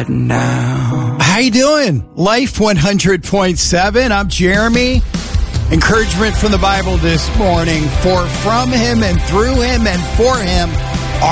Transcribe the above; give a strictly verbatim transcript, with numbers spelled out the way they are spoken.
right now. How you doing? Life one hundred point seven. I'm Jeremy. Encouragement from the Bible this morning. For from him and through him and for him